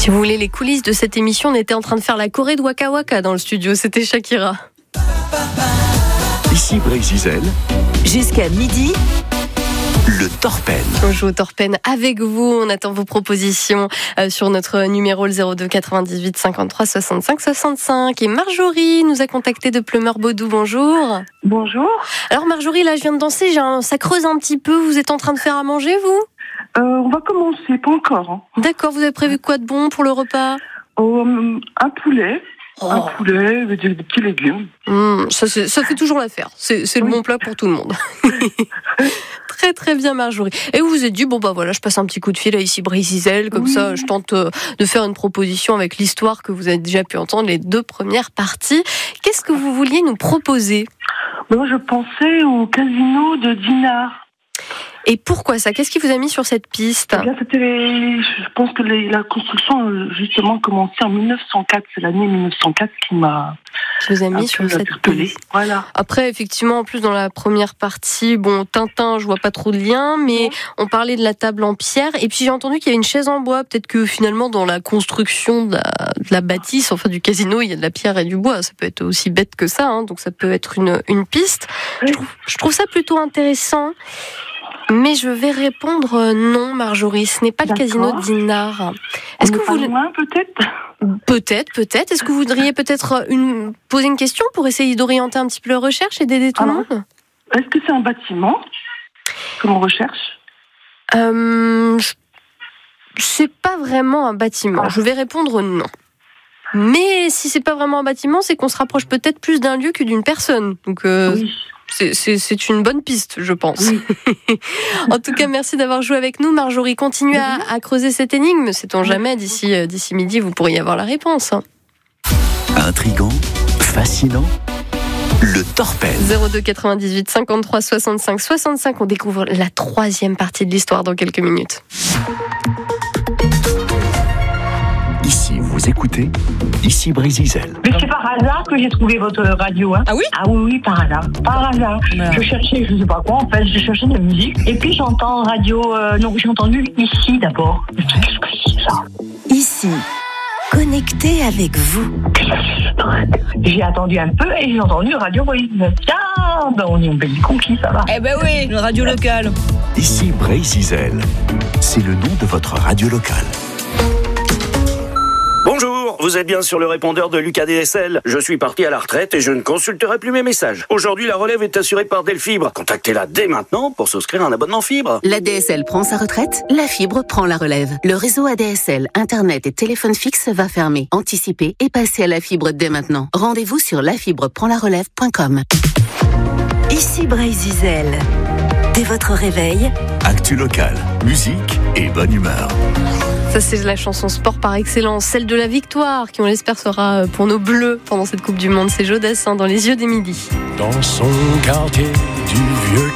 Si vous voulez les coulisses de cette émission, on était en train de faire la choré de Waka Waka dans le studio, c'était Shakira. Ici Brésil. Jusqu'à midi. Le Torpen. On joue au Torpen avec vous. On attend vos propositions sur notre numéro le 02 98 53 65 65. Et Marjorie nous a contacté de Pleumeur-Baudou. Bonjour. Bonjour. Alors Marjorie, là je viens de danser, ça creuse un petit peu. Vous êtes en train de faire à manger, vous ? On va commencer, pas encore. Hein. D'accord, vous avez prévu quoi de bon pour le repas ? Un poulet. Oh. Un poulet, des petits légumes. Ça fait toujours l'affaire. C'est le bon plat pour tout le monde. Très très bien Marjorie. Et vous vous êtes dit, voilà, je passe un petit coup de fil à Ici Brésil, comme ça je tente de faire une proposition avec l'histoire que vous avez déjà pu entendre, les 2 premières parties. Qu'est-ce que vous vouliez nous proposer ? Moi je pensais au casino de Dinard. Et pourquoi ça ? Qu'est-ce qui vous a mis sur cette piste ? Eh bien, je pense que la construction a justement commencé en 1904. C'est l'année 1904 qui vous a mis sur cette piste. Voilà. Après, effectivement, en plus dans la première partie, Tintin, je vois pas trop de lien, mais on parlait de la table en pierre. Et puis j'ai entendu qu'il y avait une chaise en bois. Peut-être que finalement, dans la construction de la bâtisse, enfin du casino, il y a de la pierre et du bois. Ça peut être aussi bête que ça, hein, donc ça peut être une piste. Oui. Je trouve ça plutôt intéressant. Mais je vais répondre non, Marjorie. Ce n'est pas le casino de Dinard. Est-ce que vous loin, peut-être ? Peut-être. Est-ce que vous voudriez peut-être poser une question pour essayer d'orienter un petit peu la recherche et d'aider tout le monde ? Est-ce que c'est un bâtiment comme on recherche ? C'est pas vraiment un bâtiment. Je vais répondre non. Mais si c'est pas vraiment un bâtiment, c'est qu'on se rapproche peut-être plus d'un lieu que d'une personne. Donc oui. C'est une bonne piste, je pense. Oui. En tout cas, merci d'avoir joué avec nous. Marjorie, continuez à creuser cette énigme. Sait-on jamais, d'ici midi, vous pourriez avoir la réponse. Intriguant, fascinant, le Torpen. 02 98 53 65 65. On découvre la 3e partie de l'histoire dans quelques minutes. Ici, vous écoutez Ici Brésil. Mais c'est par hasard que j'ai trouvé votre radio. Hein. Ah oui ? Ah oui, par hasard. Par hasard. Ouais. Je cherchais, je sais pas quoi, en fait, je cherchais de la musique. Et puis j'entends radio. J'ai entendu Ici d'abord. Qu'est-ce que c'est ça ? Ici, connecté avec vous. J'ai attendu un peu et j'ai entendu Radio Brise. Ah, on est en pays conquis, ça va. Eh ben oui, une radio locale. Ici Brésil. C'est le nom de votre radio locale. Bonjour, vous êtes bien sur le répondeur de l'UKDSL. Je suis parti à la retraite et je ne consulterai plus mes messages. Aujourd'hui, la relève est assurée par Delfibre. Contactez-la dès maintenant pour souscrire un abonnement fibre. L'ADSL prend sa retraite, la fibre prend la relève. Le réseau ADSL, Internet et téléphone fixe va fermer. Anticipez et passez à la fibre dès maintenant. Rendez-vous sur lafibreprendlarelève.com. Ici Brésil. Dès votre réveil, Actu locale, musique et bonne humeur. Ça, c'est la chanson sport par excellence, celle de la victoire, qui on l'espère sera pour nos Bleus pendant cette Coupe du Monde. C'est Jodassin dans Les yeux des midis. Dans son quartier du vieux